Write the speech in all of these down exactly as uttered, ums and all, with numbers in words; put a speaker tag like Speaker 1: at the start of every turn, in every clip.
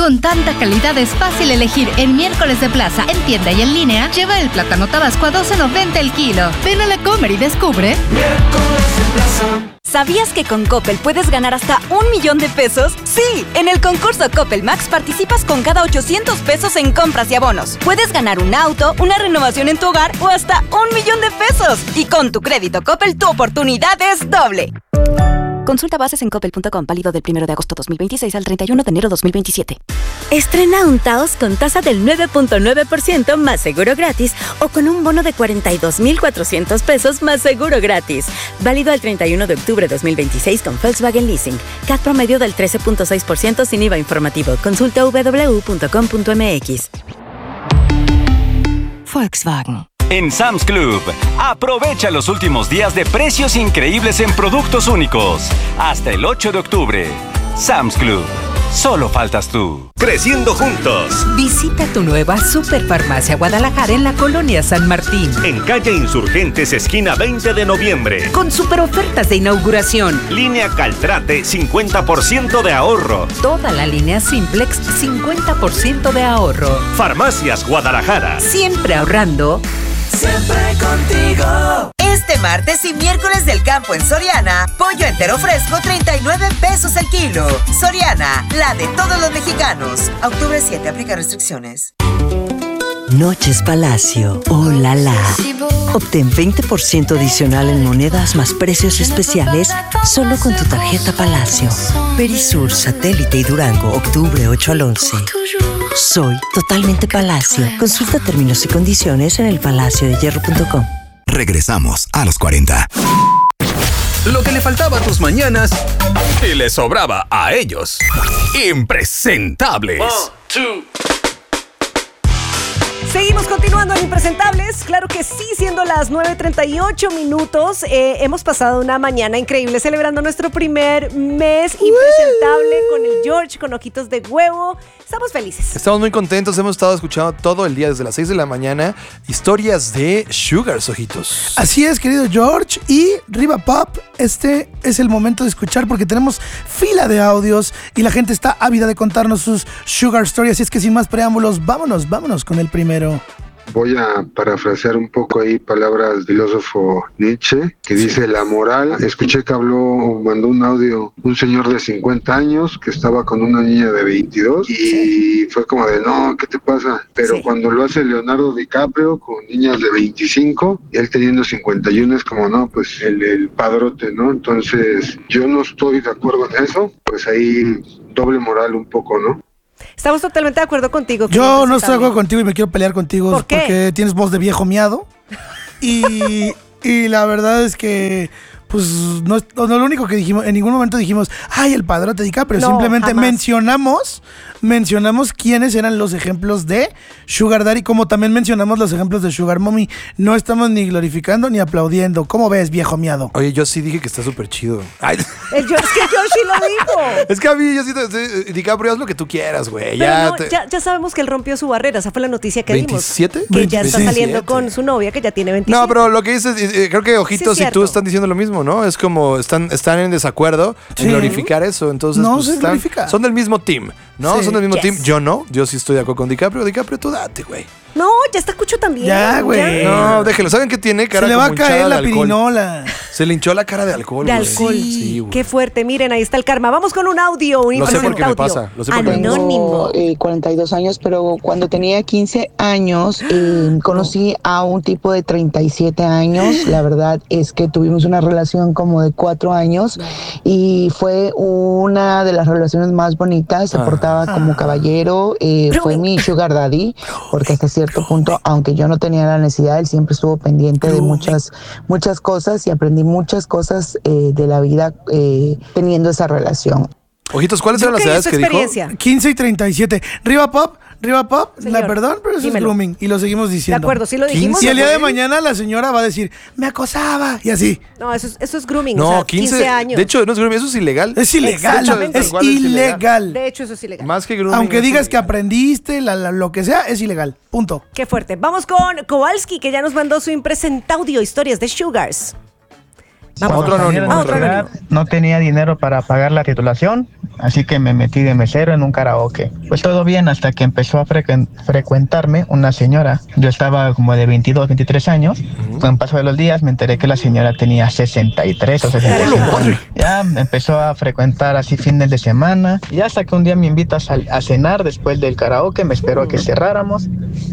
Speaker 1: Con tanta calidad es fácil elegir en Miércoles de Plaza, en tienda y en línea. Lleva el plátano tabasco a doce noventa el kilo. Ven a la Comer y descubre.
Speaker 2: Miércoles de Plaza.
Speaker 3: ¿Sabías que con Coppel puedes ganar hasta un millón de pesos? Sí, en el concurso Coppel Max participas con cada ochocientos pesos en compras y abonos. Puedes ganar un auto, una renovación en tu hogar o hasta un millón de pesos. Y con tu crédito Coppel, tu oportunidad es doble. Consulta bases en coppel punto com, válido del primero de agosto dos mil veintiséis al treinta y uno de enero dos mil veintisiete.
Speaker 4: Estrena un Taos con tasa del nueve punto nueve por ciento más seguro gratis o con un bono de cuarenta y dos mil cuatrocientos pesos más seguro gratis. Válido al treinta y uno de octubre de dos mil veintiséis con Volkswagen Leasing. C A T promedio del trece punto seis por ciento sin I V A informativo. Consulta doble u doble u doble u punto com punto m x. Volkswagen.
Speaker 5: En Sam's Club, aprovecha los últimos días de precios increíbles en productos únicos. Hasta el ocho de octubre. Sam's Club. Solo faltas tú.
Speaker 6: Creciendo juntos.
Speaker 7: Visita tu nueva Superfarmacia Guadalajara en la Colonia San Martín.
Speaker 6: En calle Insurgentes, esquina veinte de noviembre.
Speaker 7: Con super ofertas de inauguración.
Speaker 6: Línea Caltrate, cincuenta por ciento de ahorro.
Speaker 7: Toda la línea Simplex, cincuenta por ciento de ahorro.
Speaker 6: Farmacias Guadalajara.
Speaker 7: Siempre ahorrando.
Speaker 2: Siempre contigo.
Speaker 8: Este martes y miércoles del campo en Soriana, pollo entero fresco, treinta y nueve pesos el kilo. Soriana, la de todos los mexicanos. Octubre siete, aplica restricciones.
Speaker 9: Noches Palacio. ¡Oh, la la! Obtén veinte por ciento adicional en monedas más precios especiales solo con tu tarjeta Palacio. Perisur, Satélite y Durango, octubre ocho al once. Soy totalmente Palacio. Consulta términos y condiciones en el palacio de hierro punto com.
Speaker 10: Regresamos a los cuarenta.
Speaker 11: Lo que le faltaba a tus mañanas y le sobraba a ellos. Impresentables.
Speaker 2: One, two.
Speaker 12: Seguimos continuando en Impresentables, claro que sí, siendo las nueve treinta y ocho minutos. Eh, hemos pasado una mañana increíble celebrando nuestro primer mes impresentable con el George, con ojitos de huevo. Estamos felices.
Speaker 13: Estamos muy contentos, hemos estado escuchando todo el día desde las seis de la mañana historias de Sugars, ojitos.
Speaker 14: Así es, querido George. Y Riva Pop, este es el momento de escuchar porque tenemos fila de audios y la gente está ávida de contarnos sus Sugar Stories. Así es que sin más preámbulos, vámonos, vámonos con el primero.
Speaker 15: Voy a parafrasear un poco ahí palabras del filósofo Nietzsche, que dice la moral. Escuché que habló, mandó un audio un señor de cincuenta años que estaba con una niña de veintidós y sí. Fue como de, no, ¿qué te pasa? Pero sí. Cuando lo hace Leonardo DiCaprio con niñas de veinticinco, y él teniendo cincuenta y uno, es como, no, pues el, el padrote, ¿no? Entonces, yo no estoy de acuerdo en eso, pues ahí doble moral un poco, ¿no?
Speaker 12: Estamos totalmente de acuerdo contigo.
Speaker 14: Yo no estoy de acuerdo contigo y me quiero pelear contigo.
Speaker 12: ¿Por qué?
Speaker 14: Porque tienes voz de viejo miado. Y, y la verdad es que, pues, no, no lo único que dijimos, en ningún momento dijimos, ay, el padrote DiCaprio. No, simplemente jamás. mencionamos, mencionamos quiénes eran los ejemplos de Sugar Daddy, como también mencionamos los ejemplos de Sugar Mommy. No estamos ni glorificando ni aplaudiendo. ¿Cómo ves, viejo miado?
Speaker 13: Oye, yo sí dije que está súper chido. Ay.
Speaker 12: El George, es que George sí lo dijo.
Speaker 13: Es que a mí, yo sí, sí, DiCaprio, haz lo que tú quieras, güey. Ya,
Speaker 12: no, ya, ya sabemos que él rompió su barrera. Esa fue la noticia que
Speaker 13: ¿veintisiete?
Speaker 12: dimos. Que
Speaker 13: veintisiete.
Speaker 12: ya está saliendo con su novia, que ya tiene veintisiete.
Speaker 13: No, pero lo que dices, eh, creo que Ojitos sí, y tú están diciendo lo mismo, ¿no? Es como, están, están en desacuerdo sí. en glorificar eso. Entonces,
Speaker 14: no
Speaker 13: pues,
Speaker 14: se
Speaker 13: están,
Speaker 14: glorifica.
Speaker 13: Son del mismo team, ¿no?
Speaker 12: Sí.
Speaker 13: Son del mismo
Speaker 12: Yes.
Speaker 13: team. Yo no. Yo sí estoy de acuerdo con DiCaprio. DiCaprio, tú date, güey.
Speaker 12: No, ya está Cucho también.
Speaker 14: Ya, güey.
Speaker 13: No, déjelo. ¿Saben qué tiene? Cara
Speaker 14: Se le va
Speaker 13: como
Speaker 14: a caer la
Speaker 13: de
Speaker 14: pirinola.
Speaker 13: Se le hinchó la cara de alcohol.
Speaker 12: De
Speaker 13: güey.
Speaker 12: alcohol.
Speaker 13: Sí, güey.
Speaker 12: Qué fuerte. Miren, ahí está el karma. Vamos con un audio. Un
Speaker 13: Lo sé por qué me pasa. Lo sé por qué me pasa.
Speaker 16: Tengo eh, cuarenta y dos años, pero cuando tenía quince años eh, conocí a un tipo de treinta y siete años. La verdad es que tuvimos una relación como de cuatro años y fue una de las relaciones más bonitas. Se portaba como caballero. Eh, fue mi sugar daddy, porque hasta cierto punto, aunque que yo no tenía la necesidad, él siempre estuvo pendiente de muchas muchas cosas y aprendí muchas cosas eh, de la vida eh, teniendo esa relación.
Speaker 13: Ojitos, ¿cuáles eran las edades que dijo?
Speaker 14: quince y treinta y siete. Riva Pop, Riva Pop,
Speaker 12: Señor,
Speaker 14: la perdón, pero eso
Speaker 12: dímelo.
Speaker 14: es grooming y lo seguimos diciendo.
Speaker 12: De acuerdo, sí lo dijimos.
Speaker 14: Y el día de mañana la señora va a decir, me acosaba y así.
Speaker 12: No, eso es, eso es grooming,
Speaker 13: No,
Speaker 12: o sea,
Speaker 13: quince,
Speaker 12: quince años.
Speaker 13: De hecho, no es grooming, eso es ilegal.
Speaker 14: Es ilegal,
Speaker 12: Exactamente.
Speaker 14: es, es ilegal.
Speaker 12: De hecho, eso es ilegal.
Speaker 13: Más que grooming.
Speaker 14: Aunque
Speaker 13: es
Speaker 14: digas
Speaker 13: ilegal.
Speaker 14: que aprendiste, la, la, lo que sea, es ilegal. Punto.
Speaker 12: Qué fuerte. Vamos con Kowalski, que ya nos mandó su impresentaudio, historias de Sugars.
Speaker 13: Otro anónimo. Otro anónimo.
Speaker 17: No tenía dinero para pagar la titulación, así que me metí de mesero en un karaoke. Pues todo bien hasta que empezó a frecu- frecuentarme una señora. Yo estaba como de veintidós, veintitrés años. Uh-huh. Con el paso de los días me enteré que la señora tenía sesenta y tres o sesenta y cinco años. Ya me empezó a frecuentar así fines de semana. Y hasta que un día me invita a, sal- a cenar después del karaoke, me esperó a que cerráramos.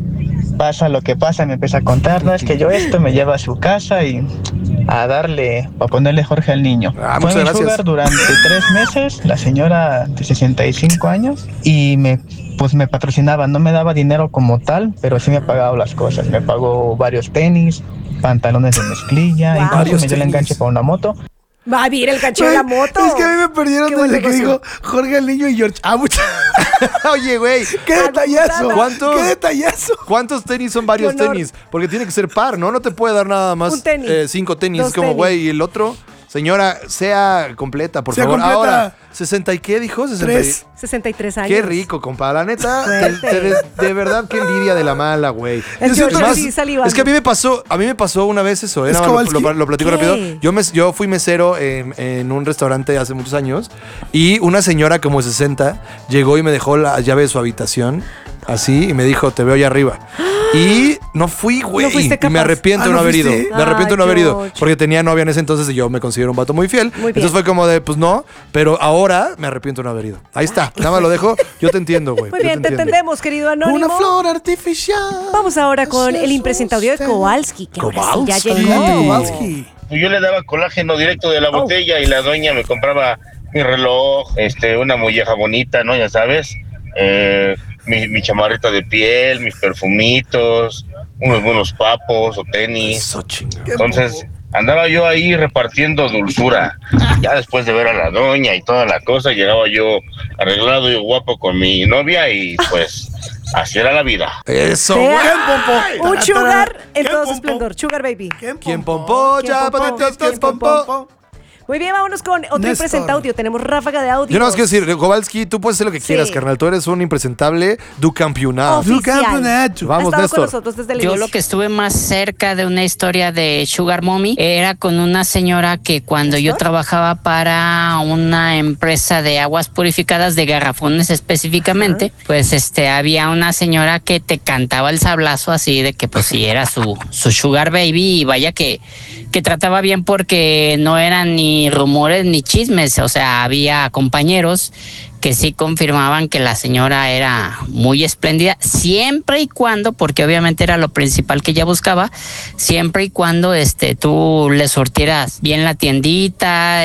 Speaker 17: Pasa lo que pasa, me empieza a contar, no, es que yo esto me lleva a su casa y a darle, a ponerle Jorge al niño.
Speaker 13: Ah,
Speaker 17: Fue mi
Speaker 13: gracias.
Speaker 17: sugar durante tres meses, la señora de sesenta y cinco años, y me, pues me patrocinaba, no me daba dinero como tal, pero sí me pagaba las cosas, me pagó varios tenis, pantalones de mezclilla, wow. Incluso me dio el enganche para una moto.
Speaker 12: Va a vir el gancho de la moto.
Speaker 14: Es que a mí me perdieron desde que dijo Jorge el niño y George. Ah, mucha...
Speaker 13: Oye, güey.
Speaker 14: ¡Qué detallazo!
Speaker 13: ¿Cuántos,
Speaker 14: ¡Qué detallazo!
Speaker 13: ¿Cuántos tenis son varios tenis? Porque tiene que ser par, ¿no? No te puede dar nada más
Speaker 12: Un tenis.
Speaker 13: Eh, cinco tenis.
Speaker 12: Dos
Speaker 13: Como,
Speaker 12: tenis.
Speaker 13: güey, y el otro... Señora, sea completa, por
Speaker 14: sea
Speaker 13: favor.
Speaker 14: Completa.
Speaker 13: Ahora, ¿sesenta y qué dijo? sesenta y...
Speaker 12: sesenta y tres años.
Speaker 13: Qué rico, compa. La neta, te, te, de, de verdad, qué envidia de la mala, güey.
Speaker 12: El
Speaker 13: Es, más,
Speaker 12: sí salivando.
Speaker 13: es que a mí me pasó, a mí me pasó una vez eso, ¿eh? Nada más lo, lo, lo platico
Speaker 12: ¿Qué?
Speaker 13: rápido. Yo, me, yo fui mesero en, en un restaurante hace muchos años y una señora como sesenta llegó y me dejó la llave de su habitación, así, y me dijo, te veo allá arriba. Y no fui, güey.
Speaker 12: ¿No fuiste
Speaker 13: y me arrepiento
Speaker 12: capaz?
Speaker 13: de no
Speaker 12: ¿Ah, no
Speaker 13: haber ido.
Speaker 12: fuiste?
Speaker 13: Me arrepiento de no
Speaker 12: Ay,
Speaker 13: haber ido.
Speaker 12: George.
Speaker 13: Porque tenía novia en ese entonces y yo me considero un vato muy fiel.
Speaker 12: Muy bien.
Speaker 13: Entonces fue como de, pues no, pero ahora me arrepiento de no haber ido. Ahí está, nada más lo dejo. Yo te entiendo, güey.
Speaker 12: Muy
Speaker 13: Yo
Speaker 12: bien, te
Speaker 13: entiendo.
Speaker 12: entendemos, querido Anónimo.
Speaker 14: Una flor artificial.
Speaker 12: Vamos ahora con el impresentable de Kowalski, que ahora sí ya
Speaker 14: Kowalski.
Speaker 12: llegó.
Speaker 14: Kowalski.
Speaker 18: Yo le daba colágeno directo de la
Speaker 12: Oh.
Speaker 18: botella y la dueña me compraba mi reloj, este, una molleja bonita, ¿no? Ya sabes, eh, mi, mi chamarrita de piel, mis perfumitos, unos buenos papos o tenis.
Speaker 13: Eso, chinga.
Speaker 18: Entonces andaba yo ahí repartiendo dulzura. Ya después de ver a la doña y toda la cosa, llegaba yo arreglado y guapo con mi novia y pues así era la vida.
Speaker 13: Eso,
Speaker 12: Sea
Speaker 13: güey.
Speaker 12: Un sugar en todo su esplendor. Sugar baby.
Speaker 13: ¿Quién pompó?
Speaker 12: ¿Quién
Speaker 13: Ya,
Speaker 12: pompó?
Speaker 13: patatas,
Speaker 12: ¿Quién
Speaker 13: ¿quién pompó?
Speaker 12: Muy bien, vámonos con otro
Speaker 14: Néstor.
Speaker 12: impresenta audio. Tenemos ráfaga de audio.
Speaker 13: Yo no más quiero decir, Kowalski, tú puedes hacer lo que
Speaker 12: Sí.
Speaker 13: quieras, carnal. Tú eres un impresentable du campeonato.
Speaker 12: Oficial.
Speaker 14: Du campeonato.
Speaker 12: Ha
Speaker 13: Vamos,
Speaker 12: estado con
Speaker 13: Néstor.
Speaker 12: nosotros desde el
Speaker 19: Yo
Speaker 12: inicio.
Speaker 19: lo que estuve más cerca de una historia de Sugar Mommy era con una señora que cuando yo trabajaba para una empresa de aguas purificadas de garrafones específicamente, pues este había una señora que te cantaba el sablazo así de que pues sí era su, su Sugar Baby y vaya que, que trataba bien porque no eran ni rumores ni chismes, o sea, había compañeros que sí confirmaban que la señora era muy espléndida, siempre y cuando, porque obviamente era lo principal que ella buscaba, siempre y cuando este tú le surtieras bien la tiendita.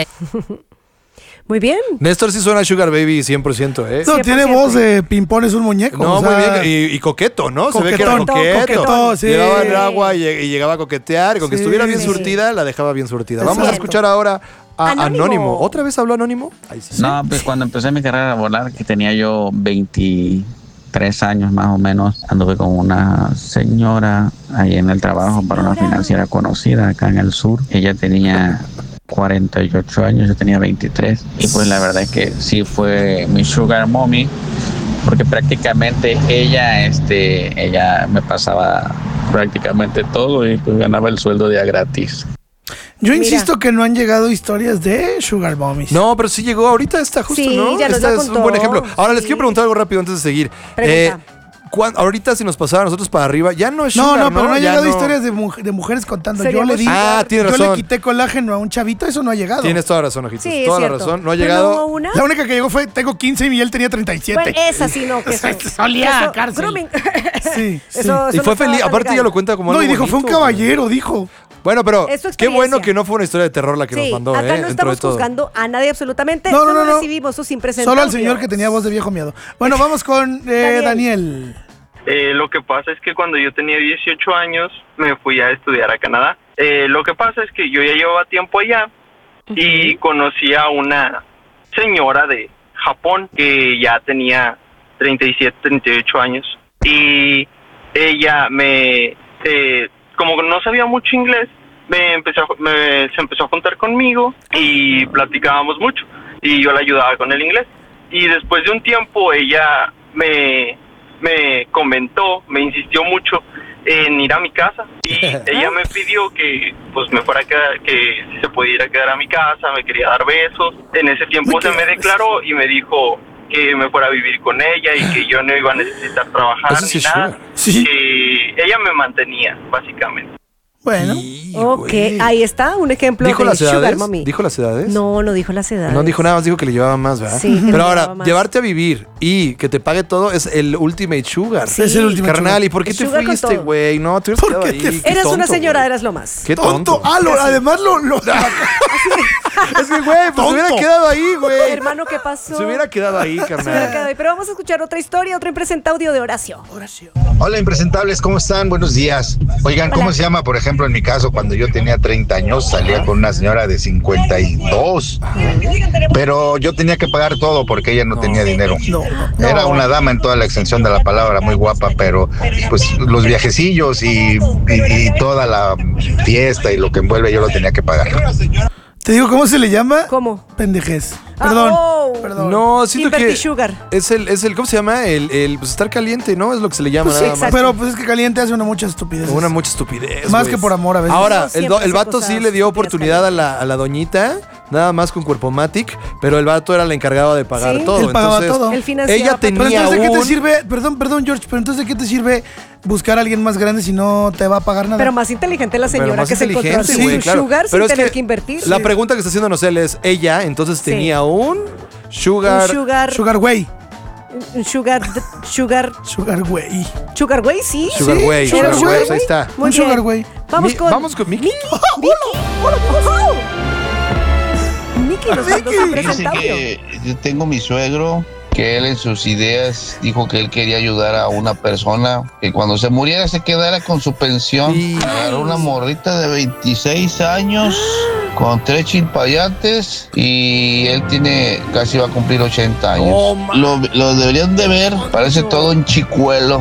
Speaker 12: Muy bien.
Speaker 13: Néstor sí suena a Sugar Baby cien por ciento, ¿eh?
Speaker 14: No, tiene voz de Pimpón es un muñeco.
Speaker 13: No,
Speaker 14: o sea,
Speaker 13: muy bien. Y, y coqueto, ¿no? Se ve que era
Speaker 14: coquetón,
Speaker 13: coqueto.
Speaker 14: coquetón, sí.
Speaker 13: Llegaba el agua y, y llegaba a coquetear. Y con que
Speaker 14: Sí.
Speaker 13: estuviera bien surtida, la dejaba bien surtida.
Speaker 14: Es
Speaker 13: Vamos a
Speaker 14: cierto.
Speaker 13: escuchar ahora a
Speaker 12: Anónimo.
Speaker 13: Anónimo. ¿Otra vez habló Anónimo? Ahí sí.
Speaker 20: No, pues cuando empecé mi carrera a volar, que tenía yo veintitrés años más o menos, anduve con una señora ahí en el trabajo para una financiera conocida acá en el sur. Ella tenía cuarenta y ocho años, yo tenía veintitrés. Y pues la verdad es que sí fue mi Sugar Mommy, porque prácticamente ella, este, ella me pasaba prácticamente todo y pues ganaba el sueldo de a gratis.
Speaker 14: Yo insisto que no han llegado historias de Sugar Mommies.
Speaker 13: No, pero sí llegó. Ahorita está justo,
Speaker 12: Sí,
Speaker 13: ¿no?
Speaker 12: ya nos
Speaker 13: Esta
Speaker 12: la
Speaker 13: es
Speaker 12: contó.
Speaker 13: un buen ejemplo. Ahora les
Speaker 12: Sí.
Speaker 13: quiero preguntar algo rápido antes de seguir.
Speaker 12: Pregunta.
Speaker 13: cuan- ahorita si nos pasaba a nosotros para arriba, ya no es
Speaker 14: No,
Speaker 13: sugar,
Speaker 14: no, pero no, ha
Speaker 13: Ya
Speaker 14: llegado
Speaker 13: no.
Speaker 14: historias de, mu- de mujeres contando. Yo
Speaker 12: Seríamos
Speaker 14: le di,
Speaker 13: Ah, tienes
Speaker 14: yo
Speaker 13: razón.
Speaker 14: le quité colágeno a un chavito, eso no ha llegado.
Speaker 13: Tienes toda la razón, Ojitos.
Speaker 12: Sí, es
Speaker 13: toda la
Speaker 12: cierto.
Speaker 13: razón. No ha
Speaker 12: ¿Pero
Speaker 13: llegado.
Speaker 12: no hubo una?
Speaker 14: La única que llegó fue, tengo quince y él tenía treinta y siete.
Speaker 12: Bueno, esa sí no, que eso.
Speaker 14: Olía a
Speaker 12: eso-
Speaker 14: cárcel.
Speaker 12: grooming.
Speaker 14: Sí, sí.
Speaker 12: Eso-
Speaker 13: Y
Speaker 12: eso
Speaker 13: fue
Speaker 12: no
Speaker 13: feliz.
Speaker 12: estaba
Speaker 13: Aparte,
Speaker 12: legal.
Speaker 13: ella lo cuenta como
Speaker 14: No,
Speaker 13: algo
Speaker 14: y dijo, fue un
Speaker 13: bonito,
Speaker 14: caballero, dijo.
Speaker 13: Bueno, pero
Speaker 12: Es su
Speaker 13: qué bueno
Speaker 12: experiencia.
Speaker 13: que no fue una historia de terror la que
Speaker 12: Sí,
Speaker 13: nos mandó,
Speaker 12: acá
Speaker 13: ¿eh?
Speaker 12: no
Speaker 13: Dentro de
Speaker 12: estamos
Speaker 13: todo.
Speaker 12: juzgando a nadie absolutamente.
Speaker 14: No, no,
Speaker 12: solo
Speaker 14: no, no.
Speaker 12: recibimos sus impresentables.
Speaker 14: Solo al señor que tenía voz de viejo miedo. Bueno, vamos con eh, Daniel.
Speaker 21: Eh, lo que pasa es que cuando yo tenía dieciocho años me fui a estudiar a Canadá. Eh, lo que pasa es que yo ya llevaba tiempo allá y conocí a una señora de Japón que ya tenía treinta y siete, treinta y ocho años. Y ella me, eh, como no sabía mucho inglés, me empezó, a- me, se empezó a juntar conmigo y platicábamos mucho. Y yo la ayudaba con el inglés. Y después de un tiempo ella me... me comentó, me insistió mucho en ir a mi casa. Y ella me pidió que pues me fuera a quedar, que si se pudiera quedar a mi casa, me quería dar besos. En ese tiempo se me declaró y me dijo que me fuera a vivir con ella y que yo no iba a necesitar trabajar ni nada. Sí. Que ella me mantenía, básicamente.
Speaker 14: Bueno.
Speaker 12: Ok, ahí está un ejemplo
Speaker 13: ¿Dijo
Speaker 12: de
Speaker 13: las
Speaker 12: Sugar
Speaker 13: edades?
Speaker 12: Mommy.
Speaker 13: ¿Dijo las edades?
Speaker 12: No, no dijo las edades.
Speaker 13: No dijo nada más, dijo que le llevaba más, ¿verdad?
Speaker 12: Sí, que
Speaker 13: pero
Speaker 12: le
Speaker 13: ahora,
Speaker 12: llevaba más.
Speaker 13: llevarte a vivir y que te pague todo es el ultimate sugar.
Speaker 12: Sí. Es el ultimate
Speaker 13: Carnal,
Speaker 12: sugar.
Speaker 13: ¿y por qué
Speaker 12: El
Speaker 13: te
Speaker 12: sugar con
Speaker 13: fuiste,
Speaker 12: todo.
Speaker 13: güey? No, te hubieras quedado ahí. Qué
Speaker 12: Eras
Speaker 13: tonto,
Speaker 12: una señora,
Speaker 13: güey.
Speaker 12: eras lo más.
Speaker 13: Qué tonto.
Speaker 14: Ah, lo- además lo... lo-
Speaker 13: Es que, güey, pues se hubiera
Speaker 14: Tonto.
Speaker 13: quedado ahí, güey.
Speaker 12: Hermano, ¿qué pasó?
Speaker 13: Se hubiera quedado ahí,
Speaker 12: Se hubiera
Speaker 13: carnal.
Speaker 12: quedado ahí. Pero vamos a escuchar otra historia, otro impresenta audio de Horacio. Horacio.
Speaker 1: Hola impresentables, ¿cómo están? Buenos días. Oigan, ¿cómo se llama? Por ejemplo, en mi caso, cuando yo tenía treinta años, salía con una señora de cincuenta y dos. Pero yo tenía que pagar todo porque ella no, tenía dinero. Era una dama en toda la extensión de la palabra, muy guapa, pero pues los viajecillos y, y, y toda la fiesta y lo que envuelve yo lo tenía que pagar.
Speaker 14: Te digo, ¿cómo se le llama?
Speaker 12: ¿Cómo?
Speaker 14: Pendejez. Perdón.
Speaker 12: Ah, oh.
Speaker 14: Perdón.
Speaker 13: No, siento
Speaker 12: Inverti
Speaker 13: que
Speaker 12: sugar.
Speaker 13: es el, es el, ¿cómo se llama? El, el pues estar caliente, ¿no? Es lo que se le llama
Speaker 14: Pues sí,
Speaker 13: nada más.
Speaker 14: exacto. Pero pues es que caliente hace una mucha estupidez.
Speaker 13: Una mucha estupidez.
Speaker 14: Más
Speaker 13: güey.
Speaker 14: que por amor a veces.
Speaker 13: Ahora,
Speaker 14: No,
Speaker 13: el,
Speaker 14: siempre
Speaker 13: do- el
Speaker 14: hace
Speaker 13: vato
Speaker 14: cosas
Speaker 13: sí le dio oportunidad a la, a la doñita, nada más con cuerpo matic, pero el vato era el encargado de pagar
Speaker 14: Sí,
Speaker 13: todo.
Speaker 14: él pagaba
Speaker 13: entonces,
Speaker 14: todo.
Speaker 12: Él financiaba
Speaker 13: ella
Speaker 12: todo.
Speaker 14: Pero
Speaker 13: tenía
Speaker 14: entonces, ¿de qué
Speaker 13: un...
Speaker 14: te sirve? Perdón, perdón, George, pero entonces, ¿de qué te sirve buscar a alguien más grande si no te va a pagar nada?
Speaker 12: Pero más inteligente la
Speaker 13: Pero
Speaker 12: señora
Speaker 13: más
Speaker 12: que se encontró
Speaker 13: inteligente,
Speaker 12: su
Speaker 13: güey, claro.
Speaker 12: sugar
Speaker 13: Pero
Speaker 12: sin
Speaker 13: es
Speaker 12: tener que, invertir.
Speaker 13: La pregunta que está haciendo Nocel es, ella entonces
Speaker 12: Sí.
Speaker 13: tenía un sugar...
Speaker 12: Un sugar...
Speaker 14: Sugar Way.
Speaker 12: Un sugar... Sugar...
Speaker 14: Sugar Way.
Speaker 12: Sugar Way, sí.
Speaker 13: Sugar
Speaker 12: Sí,
Speaker 13: Way,
Speaker 12: Sugar
Speaker 13: Sugar
Speaker 12: Way.
Speaker 13: Way, ahí está.
Speaker 12: Muy
Speaker 14: Un
Speaker 12: bien.
Speaker 14: Sugar Way.
Speaker 12: Vamos
Speaker 13: Mi-
Speaker 12: con...
Speaker 13: Vamos con Mickey.
Speaker 12: Miki nos mandó su
Speaker 22: Dice
Speaker 12: presentaudio.
Speaker 22: que yo tengo mi suegro, que él en sus ideas dijo que él quería ayudar a una persona que cuando se muriera se quedara con su pensión. Agarró una morrita de veintiséis años con tres chilpayates y él tiene casi va a cumplir ochenta años.
Speaker 14: Oh,
Speaker 22: lo, lo deberían de ver, parece todo un chicuelo.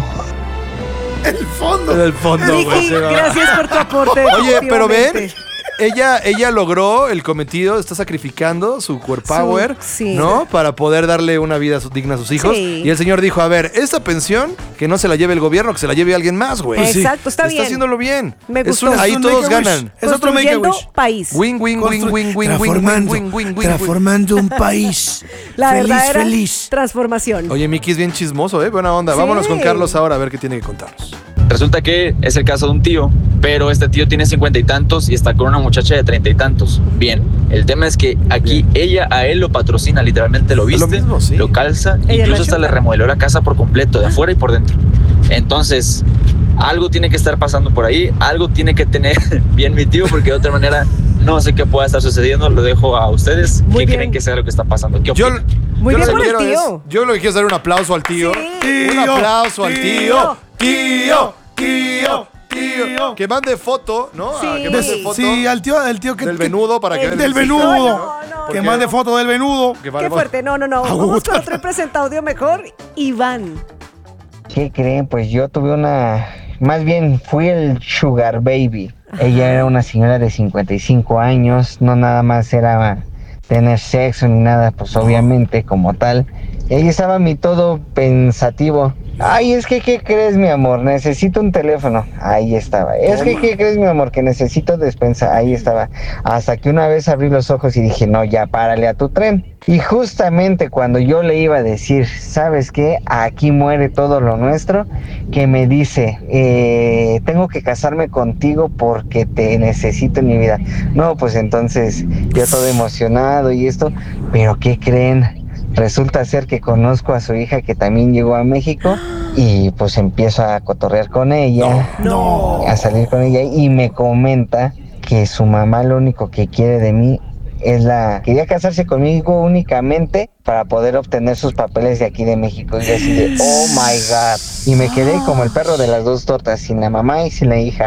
Speaker 14: El fondo.
Speaker 13: En el fondo, güey.
Speaker 12: Miki,
Speaker 13: se va.
Speaker 12: gracias por tu aporte.
Speaker 13: Oye, pero ven,
Speaker 12: definitivamente.
Speaker 13: ella, ella logró el cometido, está sacrificando su core power,
Speaker 12: sí.
Speaker 13: ¿no? Para poder darle una vida su- digna a sus hijos.
Speaker 12: Sí.
Speaker 13: Y el señor dijo, a ver, esta pensión, que no se la lleve el gobierno, que se la lleve alguien más, güey.
Speaker 12: Exacto, está bien.
Speaker 13: Está haciéndolo bien.
Speaker 12: Me
Speaker 13: Es
Speaker 12: gustó.
Speaker 13: un- ahí
Speaker 14: Es un
Speaker 13: todos
Speaker 14: make a wish.
Speaker 13: ganan.
Speaker 14: Es otro make a
Speaker 12: Construyendo
Speaker 14: wish.
Speaker 12: país.
Speaker 13: Win, win, win, win, win, win, win,
Speaker 14: Transformando,
Speaker 13: win, win, win, win.
Speaker 14: transformando un país.
Speaker 12: La
Speaker 14: feliz,
Speaker 12: verdadera
Speaker 14: feliz.
Speaker 12: transformación.
Speaker 13: Oye, Miki es bien chismoso, ¿eh? Buena onda.
Speaker 12: Sí.
Speaker 13: Vámonos con Carlos ahora a ver qué tiene que contarnos.
Speaker 23: Resulta que es el caso de un tío, pero este tío tiene cincuenta y tantos y está con una muchacha de treinta y tantos. Bien, el tema es que aquí ella a él lo patrocina, literalmente lo viste, lo, calza,
Speaker 12: Ella
Speaker 23: incluso
Speaker 12: lo
Speaker 23: hasta le
Speaker 12: chupa.
Speaker 23: remodeló la casa por completo, de afuera y por dentro. Entonces, algo tiene que estar pasando por ahí, algo tiene que tener bien mi tío, porque de otra manera no sé qué pueda estar sucediendo. Lo dejo a ustedes.
Speaker 12: Muy
Speaker 23: ¿Qué
Speaker 12: bien.
Speaker 23: creen que sea lo que está pasando? ¿Qué
Speaker 13: Yo,
Speaker 23: opinan?
Speaker 12: Muy
Speaker 13: yo
Speaker 12: bien
Speaker 13: lo que
Speaker 12: por el
Speaker 13: quiero
Speaker 12: tío.
Speaker 13: es- yo lo que quiero es dar un aplauso al tío.
Speaker 12: Sí.
Speaker 13: Un aplauso al tío.
Speaker 14: Tío,
Speaker 13: Tío, tío, tío. Que mande foto, ¿no?
Speaker 12: Sí.
Speaker 13: Ah, que mande foto
Speaker 14: Sí, al tío, al tío que...
Speaker 13: del
Speaker 14: que-
Speaker 13: venudo para que vean
Speaker 14: Del
Speaker 13: el
Speaker 14: venudo.
Speaker 13: sexo,
Speaker 12: No, no,
Speaker 14: que
Speaker 12: no.
Speaker 14: mande foto del venudo.
Speaker 13: Que
Speaker 12: Qué
Speaker 13: vale-
Speaker 12: fuerte. No, no, no. Vamos con otro presentaudio mejor. Iván.
Speaker 24: ¿Qué creen? Pues yo tuve una... Más bien fui el sugar baby. Ella era una señora de cincuenta y cinco años. No nada más era tener sexo ni nada, pues obviamente como tal. Ella estaba a mi todo pensativo. Ay, es que, ¿qué crees, mi amor? Necesito un teléfono. Ahí estaba. Es que, ¿qué crees, mi amor? Que necesito despensa. Ahí estaba. Hasta que una vez abrí los ojos y dije, no, ya párale a tu tren. Y justamente cuando yo le iba a decir, ¿sabes qué? Aquí muere todo lo nuestro, que me dice, eh, tengo que casarme contigo porque te necesito en mi vida. No, pues entonces yo todo emocionado y esto, pero ¿qué creen? Resulta ser que conozco a su hija que también llegó a México y pues empiezo a cotorrear con ella,
Speaker 12: No.
Speaker 24: a salir con ella y me comenta que su mamá lo único que quiere de mí es la... Quería casarse conmigo únicamente para poder obtener sus papeles de aquí de México. Y yo así de, oh my God. Y me quedé como el perro de las dos tortas, sin la mamá y sin la hija.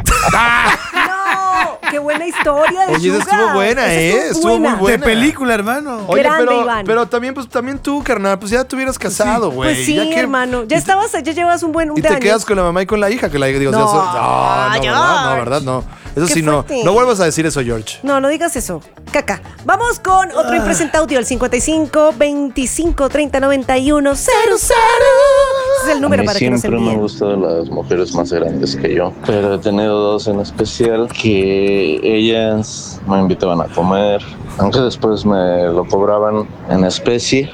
Speaker 12: No. Qué buena historia de
Speaker 13: Oye, esa
Speaker 12: Sugar.
Speaker 13: estuvo buena,
Speaker 12: Esa
Speaker 13: ¿eh? Estuvo muy buena.
Speaker 14: De película, hermano.
Speaker 13: Oye,
Speaker 12: Grande,
Speaker 13: pero,
Speaker 12: Iván.
Speaker 13: pero también, pues, también tú, carnal, pues ya te hubieras casado, güey.
Speaker 12: Pues sí,
Speaker 13: Ya que-
Speaker 12: hermano. Ya estabas, ya llevas un buen un
Speaker 13: Y
Speaker 12: de
Speaker 13: te
Speaker 12: años.
Speaker 13: quedas con la mamá y con la hija, que la digo,
Speaker 12: No,
Speaker 13: eso, no, no,
Speaker 12: George.
Speaker 13: verdad, no, verdad, no. Eso
Speaker 12: Qué
Speaker 13: sí, no.
Speaker 12: fuerte.
Speaker 13: No vuelvas a decir eso, George.
Speaker 12: No, no digas eso. Caca. Vamos con otro impresentaudio, el cincuenta y cinco, veinticinco, treinta, noventa y uno, cero, cero, es el número
Speaker 3: a mí
Speaker 12: para que nos
Speaker 3: siempre me han
Speaker 12: envíen.
Speaker 3: gustado las mujeres más grandes que yo, pero he tenido dos en especial que ellas me invitaban a comer, aunque después me lo cobraban en especie.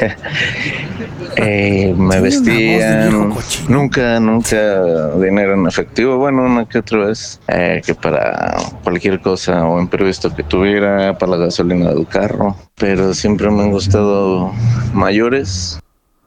Speaker 3: eh, me vestían, nunca, nunca dinero en efectivo, bueno, una que otra vez, eh, que para cualquier cosa o imprevisto que tuviera, para la gasolina del carro, pero siempre me han gustado mayores.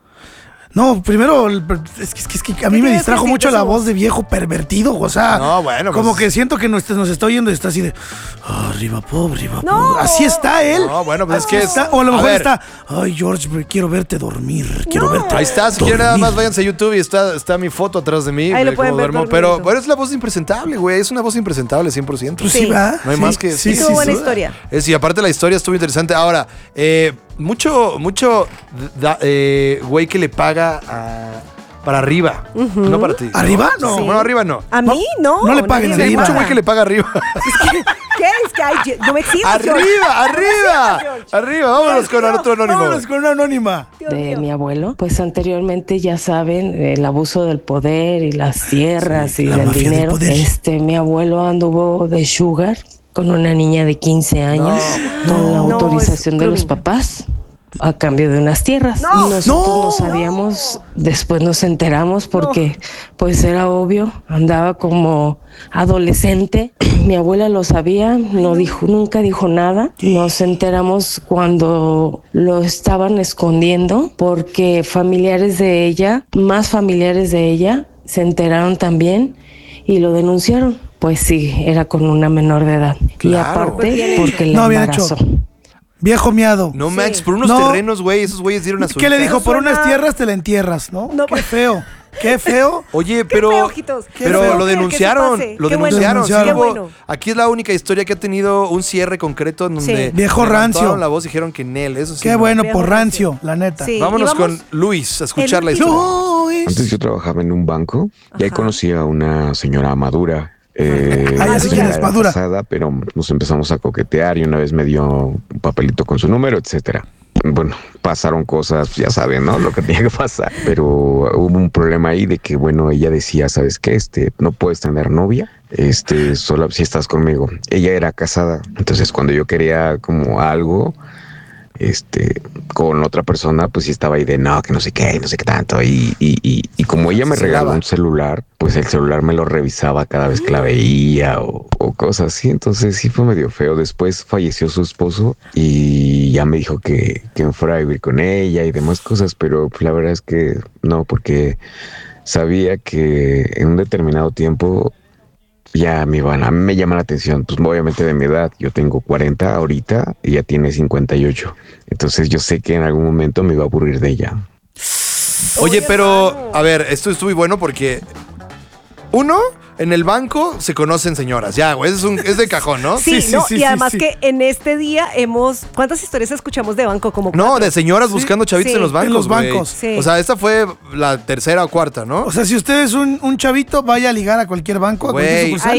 Speaker 14: No, primero, el per- es que, es que, es que a mí me distrajo mucho la voz de viejo pervertido, o sea,
Speaker 13: No, bueno,
Speaker 14: como
Speaker 13: pues-
Speaker 14: que siento que nos, nos está oyendo y está así de, "Ah, arriba pobre, arriba
Speaker 12: No.
Speaker 14: pobre". Así está él.
Speaker 13: No, bueno, pues es
Speaker 14: Así
Speaker 13: que-
Speaker 14: está. O a lo
Speaker 13: a
Speaker 14: mejor
Speaker 13: ver.
Speaker 14: está, ay, George, quiero verte dormir, quiero verte
Speaker 13: Ahí está, si
Speaker 14: dormir.
Speaker 13: quieren nada más váyanse a YouTube y está, está mi foto atrás de mí.
Speaker 12: Ahí lo
Speaker 13: de
Speaker 12: pueden
Speaker 13: cómo
Speaker 12: ver
Speaker 13: duermo.
Speaker 12: dormido.
Speaker 13: Pero, pero es la voz impresentable, güey. Es una voz impresentable, cien por ciento.
Speaker 14: Pues sí, ¿verdad?
Speaker 13: No hay
Speaker 14: Sí,
Speaker 13: más que
Speaker 14: sí,
Speaker 13: decir.
Speaker 12: Estuvo buena historia.
Speaker 13: Es, y aparte la historia estuvo interesante. Ahora, eh, mucho, mucho da- eh, güey que le paga a- para arriba.
Speaker 12: Ujú.
Speaker 13: No para ti.
Speaker 14: ¿Arriba? No.
Speaker 12: Sí.
Speaker 13: Bueno, arriba no.
Speaker 12: A mí no.
Speaker 14: no le paguen
Speaker 12: nadie
Speaker 13: Hay
Speaker 12: me
Speaker 14: arriba.
Speaker 13: mucho
Speaker 12: paga.
Speaker 13: güey que le paga arriba.
Speaker 12: ¿Qué? Es que hay, yo me exijo.
Speaker 13: arriba, arriba. Arriba, vámonos con otro anónimo.
Speaker 14: Vámonos con una anónima.
Speaker 4: De mi abuelo, pues anteriormente ya saben el abuso del poder y las tierras y
Speaker 14: la
Speaker 4: del
Speaker 14: mafia del
Speaker 4: dinero.
Speaker 14: poder.
Speaker 4: Este, mi abuelo anduvo de sugar con una niña de quince años con la
Speaker 12: No,
Speaker 4: autorización
Speaker 12: es
Speaker 4: de los
Speaker 12: grooming.
Speaker 4: papás a cambio de unas tierras.
Speaker 12: No,
Speaker 4: y nosotros
Speaker 14: no,
Speaker 4: no sabíamos, después nos enteramos porque pues era obvio, andaba como adolescente. Mi abuela lo sabía, no dijo, nunca dijo nada. Nos enteramos cuando lo estaban escondiendo porque familiares de ella, más familiares de ella, se enteraron también y lo denunciaron. Pues sí, era con una menor de edad. Y
Speaker 13: Claro.
Speaker 4: aparte, porque la
Speaker 14: No, bien hecho.
Speaker 4: embarazó.
Speaker 14: Viejo miado.
Speaker 13: No, Max, por unos
Speaker 14: No.
Speaker 13: terrenos, güey. Esos güeyes dieron a su
Speaker 14: ¿Qué le
Speaker 13: hija.
Speaker 14: dijo? Por
Speaker 12: suena-
Speaker 14: unas tierras te la entierras, ¿no?
Speaker 12: No,
Speaker 14: Qué
Speaker 12: pues-
Speaker 14: feo. Qué feo.
Speaker 13: Oye, pero,
Speaker 12: feo, ojitos. Qué
Speaker 13: pero
Speaker 12: feo.
Speaker 13: lo
Speaker 12: Que- que
Speaker 13: denunciaron,
Speaker 12: se pase.
Speaker 13: lo
Speaker 12: Qué bueno.
Speaker 13: denunciaron. sí
Speaker 14: Qué
Speaker 13: hubo-
Speaker 12: bueno.
Speaker 13: Aquí es la única historia que ha tenido un cierre concreto en donde
Speaker 12: Sí.
Speaker 14: Viejo
Speaker 13: levantaron
Speaker 14: rancio.
Speaker 13: la voz y dijeron que Nel, eso sí.
Speaker 14: Qué
Speaker 13: no.
Speaker 14: bueno
Speaker 12: Viejo
Speaker 14: por
Speaker 12: rancio.
Speaker 14: rancio, la neta.
Speaker 12: Sí.
Speaker 13: Vámonos
Speaker 12: Y vamos-
Speaker 13: con Luis a escuchar
Speaker 12: el
Speaker 13: la
Speaker 12: último.
Speaker 13: historia.
Speaker 14: Luis.
Speaker 5: Antes yo trabajaba en un banco y ahí
Speaker 12: Ajá.
Speaker 5: conocí a una señora madura. Eh,
Speaker 14: Ah, ya
Speaker 5: la
Speaker 14: sé
Speaker 5: señora
Speaker 14: quién es,
Speaker 5: era
Speaker 14: madura.
Speaker 5: casada, pero nos empezamos a coquetear y una vez me dio un papelito con su número, etcétera. Bueno, pasaron cosas, ya saben, ¿no? Lo que tenía que pasar. Pero hubo un problema ahí de que, bueno, ella decía, ¿sabes qué? Este, no puedes tener novia, este, solo si estás conmigo. Ella era casada, entonces cuando yo quería como algo, este, con otra persona, pues sí estaba ahí de no, que no sé qué, no sé qué tanto. Y, y, y, y como ella me
Speaker 13: Se
Speaker 5: regaló
Speaker 13: daba.
Speaker 5: un celular, pues el celular me lo revisaba cada vez que la veía o, o cosas así. Entonces sí fue medio feo. Después falleció su esposo y ya me dijo que, que me fuera a vivir con ella y demás cosas, pero pues, la verdad es que no, porque sabía que en un determinado tiempo ya me iban, a mí me llama la atención, pues obviamente de mi edad, yo tengo cuarenta ahorita, ella tiene cincuenta y ocho, entonces yo sé que en algún momento me iba a aburrir de ella.
Speaker 13: Oye, pero, a ver, esto estuvo muy bueno porque uno, en el banco se conocen señoras. Ya, güey, es, un, es de cajón, ¿no?
Speaker 12: Sí, no, y además que en este día hemos... ¿Cuántas historias escuchamos de banco? Como
Speaker 13: No,
Speaker 12: cuatro.
Speaker 13: de señoras buscando chavitos
Speaker 12: Sí.
Speaker 13: en los bancos.
Speaker 14: En los
Speaker 13: güey.
Speaker 14: bancos.
Speaker 12: Sí.
Speaker 13: O sea, esta fue la tercera o cuarta, ¿no?
Speaker 14: O sea, si usted es un, un chavito, vaya a ligar a cualquier banco, a cualquier
Speaker 13: Güey,
Speaker 14: sucursal.